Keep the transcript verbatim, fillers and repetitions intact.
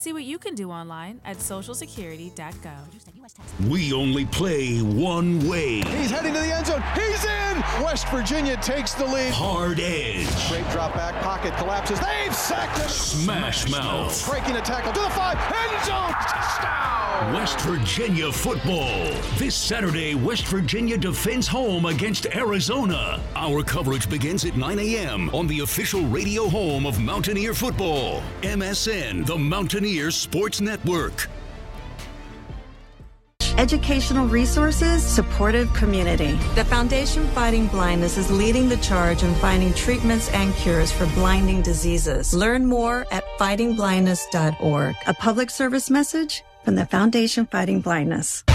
See what you can do online at social security dot gov. We only play one way. He's heading to the end zone. He's in! West Virginia takes the lead. Hard edge. Great drop back. Pocket collapses. They've sacked him. Smash mouth. Breaking a tackle to the five. End zone. Touchdown. West Virginia football. This Saturday, West Virginia defends home against Arizona. Our coverage begins at nine a.m. on the official radio home of Mountaineer football. M S N, the Mountaineer Sports Network. Educational resources, supportive community. The Foundation Fighting Blindness is leading the charge in finding treatments and cures for blinding diseases. Learn more at fighting blindness dot org. A public service message from the Foundation Fighting Blindness.